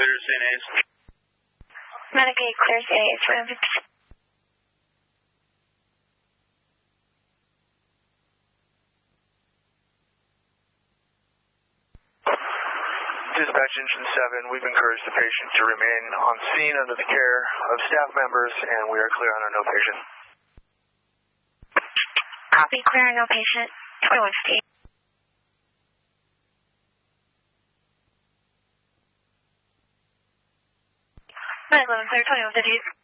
Clear to St. A's. Medicaid clear St. A's. Room 50. Dispatch Engine 7, we've encouraged the patient to remain on scene under the care of staff members, and we are clear on our no patient. Copy, clear, no patient. 2150. Medical clear, 2150.